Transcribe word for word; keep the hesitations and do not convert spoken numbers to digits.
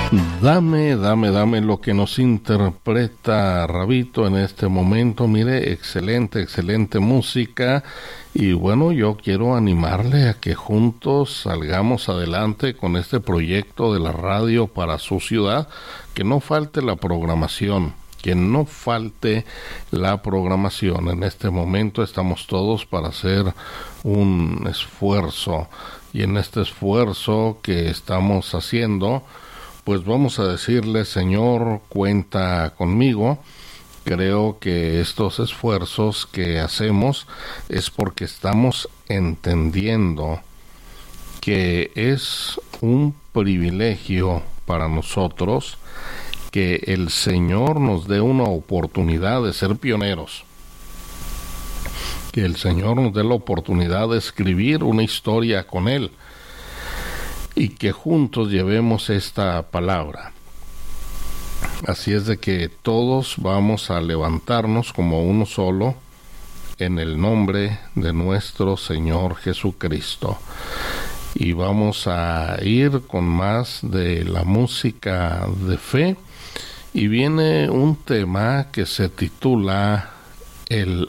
Dame, dame, dame lo que nos interpreta Rabito en este momento. Mire, excelente, excelente música. Y bueno, yo quiero animarle a que juntos salgamos adelante con este proyecto de la radio para su ciudad. Que no falte la programación, que no falte la programación. En este momento estamos todos para hacer un esfuerzo. Y en este esfuerzo que estamos haciendo, pues vamos a decirle: Señor, cuenta conmigo. Creo que estos esfuerzos que hacemos es porque estamos entendiendo que es un privilegio para nosotros que el Señor nos dé una oportunidad de ser pioneros, que el Señor nos dé la oportunidad de escribir una historia con Él, y que juntos llevemos esta palabra. Así es de que todos vamos a levantarnos como uno solo en el nombre de nuestro Señor Jesucristo. Y vamos a ir con más de la música de fe. Y viene un tema que se titula El